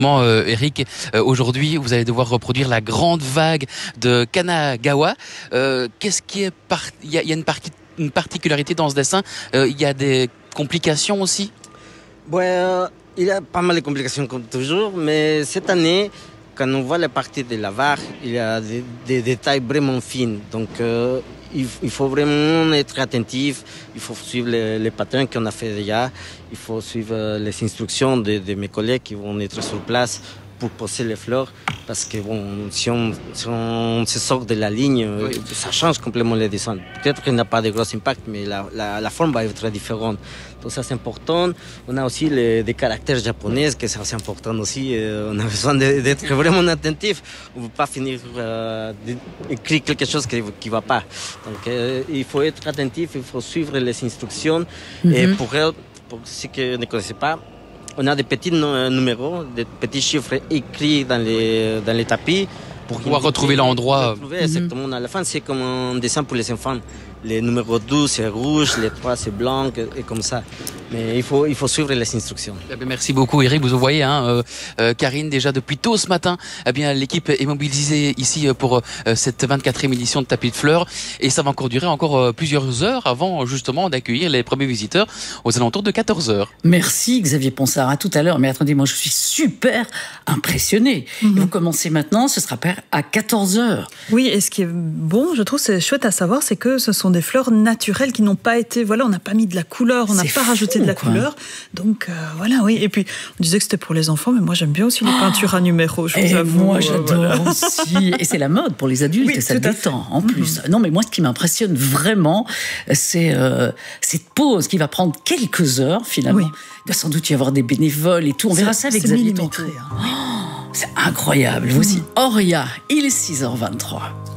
Eric, aujourd'hui, vous allez devoir reproduire la grande vague de Kanagawa. Qu'est-ce qui est il y a une particularité dans ce dessin. Il y a des complications aussi. Ouais, il y a pas mal de complications comme toujours, mais cette année, quand on voit la partie de la vague, il y a des détails vraiment fins. Donc, il faut vraiment être attentif. Il faut suivre les patterns qu'on a fait déjà. Il faut suivre les instructions de mes collègues qui vont être sur place pour poser les fleurs. Parce que bon, si on se sort de la ligne, oui, ça change complètement le dessin. Peut-être qu'il n'y a pas de gros impact, mais la forme va être différente. Donc ça c'est important. On a aussi des caractères japonais, que c'est important aussi. On a besoin d'être vraiment attentif. On ne veut pas finir d'écrire quelque chose qui ne va pas. Donc il faut être attentif, il faut suivre les instructions. Et pour ceux qui ne connaissent pas, on a des petits numéros, des petits chiffres écrits dans les tapis. Pour pouvoir retrouver l'endroit. Exactement. À la fin, c'est comme un dessin pour les enfants. Les numéros 12, c'est rouge, les 3, c'est blanc, et comme ça. Mais il faut suivre les instructions. Eh bien, merci beaucoup, Eric. Vous voyez, Karine, déjà depuis tôt ce matin, eh bien, l'équipe est mobilisée ici pour cette 24e édition de Tapis de Fleurs. Et ça va encore durer plusieurs heures avant, justement, d'accueillir les premiers visiteurs aux alentours de 14 heures. Merci, Xavier Ponsard. À tout à l'heure. Mais attendez, moi, je suis super impressionné. Vous commencez maintenant, ce sera à 14 heures. Oui, et ce qui est bon, je trouve, c'est chouette à savoir, c'est que ce sont des fleurs naturelles qui n'ont pas été, on n'a pas mis de la couleur, on n'a pas rajouté de la couleur. Donc, voilà, oui. Et puis, on disait que c'était pour les enfants, mais moi, j'aime bien aussi les peintures à numéros, je vous avoue. Moi, j'adore aussi. Et c'est la mode pour les adultes, et ça détend, en plus. Non, mais moi, ce qui m'impressionne vraiment, c'est cette pause qui va prendre quelques heures, finalement. Oui. Il doit sans doute y avoir des bénévoles et tout. On verra ça avec Xavier tantôt. C'est incroyable. Voici Auria, il est 6h23.